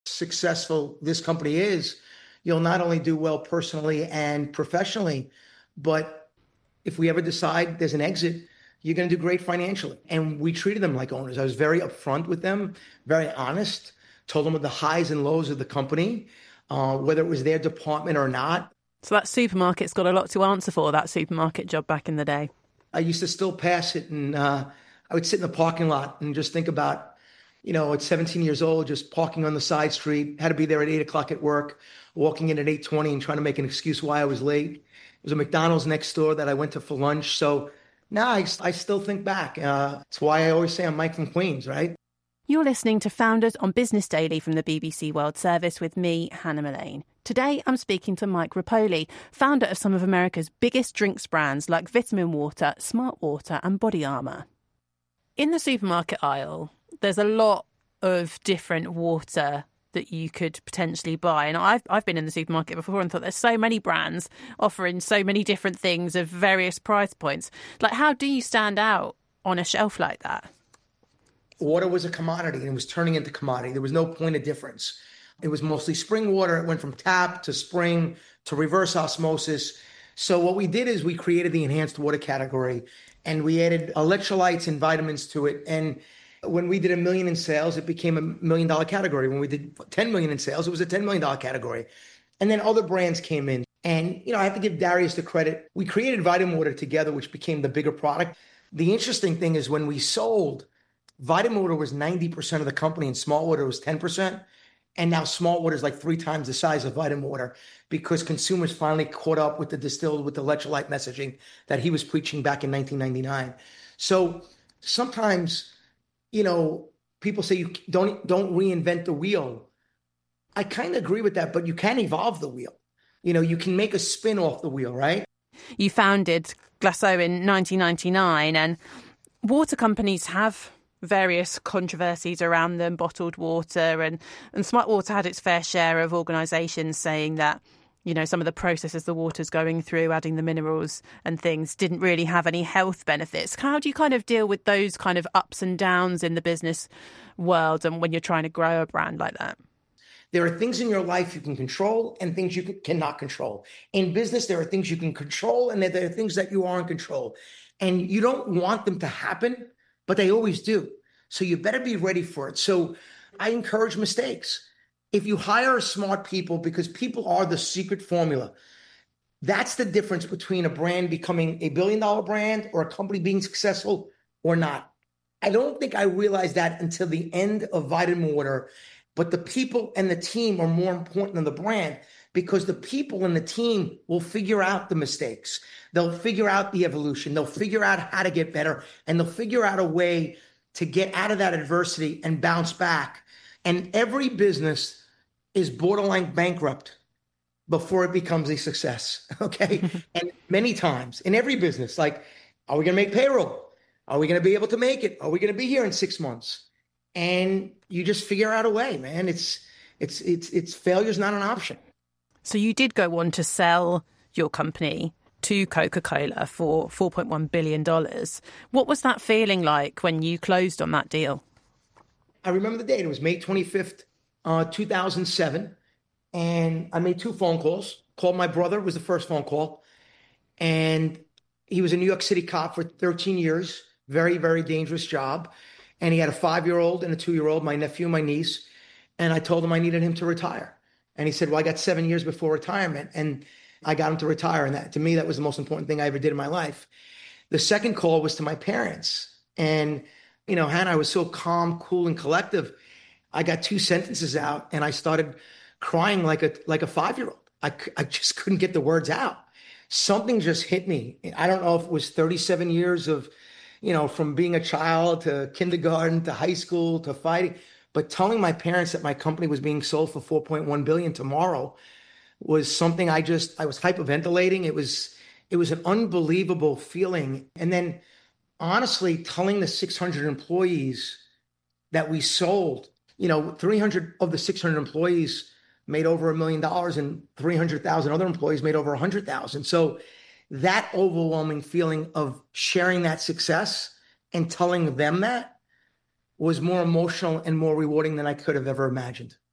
successful this company is, you'll not only do well personally and professionally, but if we ever decide there's an exit, you're going to do great financially. And we treated them like owners. I was very upfront with them, very honest, told them of the highs and lows of the company, whether it was their department or not. So that supermarket's got a lot to answer for, that supermarket job back in the day. I used to still pass it, and I would sit in the parking lot and just think about, at 17 years old, just parking on the side street, had to be there at 8 o'clock at work, walking in at 8:20 and trying to make an excuse why I was late. There was a McDonald's next door that I went to for lunch. So now I still think back. That's why I always say I'm Mike from Queens, right? You're listening to Founders on Business Daily from the BBC World Service with me, Hannah Mullane. Today, I'm speaking to Mike Repole, founder of some of America's biggest drinks brands like Vitamin Water, Smart Water and Body Armour. In the supermarket aisle, there's a lot of different water that you could potentially buy. And I've been in the supermarket before and thought there's so many brands offering so many different things of various price points. Like, how do you stand out on a shelf like that? Water was a commodity and it was turning into commodity. There was no point of difference. It was mostly spring water. It went from tap to spring to reverse osmosis. So what we did is we created the enhanced water category and we added electrolytes and vitamins to it. And when we did $1 million in sales, it became $1 million category. When we did 10 million in sales, it was a $10 million category. And then other brands came in. And, I have to give Darius the credit. We created Vitamin Water together, which became the bigger product. The interesting thing is when we sold, Vitamin Water was 90% of the company and Smart Water was 10%. And now Smart Water is like 3 times the size of Vitamin Water because consumers finally caught up with the distilled, with the electrolyte messaging that he was preaching back in 1999. So sometimes, people say you don't reinvent the wheel. I kind of agree with that, but you can evolve the wheel. You can make a spin off the wheel, right? You founded Glacéau in 1999 and water companies have various controversies around them, bottled water, and Smart Water had its fair share of organisations saying that, some of the processes the water's going through, adding the minerals and things, didn't really have any health benefits. How do you kind of deal with those kind of ups and downs in the business world and when you're trying to grow a brand like that? There are things in your life you can control and things you cannot control. In business, there are things you can control and there are things that you are in control. And you don't want them to happen, but they always do. So you better be ready for it. So I encourage mistakes. If you hire smart people, because people are the secret formula, that's the difference between a brand becoming a $1 billion brand or a company being successful or not. I don't think I realized that until the end of Vitamin Water, but the people and the team are more important than the brand because the people and the team will figure out the mistakes. They'll figure out the evolution. They'll figure out how to get better and they'll figure out a way to get out of that adversity and bounce back. And every business is borderline bankrupt before it becomes a success, okay? And many times in every business, like, are we going to make payroll? Are we going to be able to make it? Are we going to be here in 6 months? And you just figure out a way, man. It's failure's not an option. So you did go on to sell your company to Coca-Cola for $4.1 billion. What was that feeling like when you closed on that deal? I remember the date. It was May 25th, 2007. And I made 2 phone calls. Called my brother, was the first phone call. And he was a New York City cop for 13 years. Very, very dangerous job. And he had a 5-year-old and a 2-year-old, my nephew, my niece. And I told him I needed him to retire. And he said, well, I got 7 years before retirement. And I got him to retire. And that, to me, that was the most important thing I ever did in my life. The second call was to my parents. And, Hannah, I was so calm, cool, and collective. I got 2 sentences out and I started crying like a 5-year-old. I just couldn't get the words out. Something just hit me. I don't know if it was 37 years of, from being a child to kindergarten to high school to fighting, but telling my parents that my company was being sold for $4.1 billion tomorrow was something I was hyperventilating. It was an unbelievable feeling. And then honestly, telling the 600 employees that we sold, 300 of the 600 employees made over $1 million and 300,000 other employees made over 100,000. So that overwhelming feeling of sharing that success and telling them that was more emotional and more rewarding than I could have ever imagined.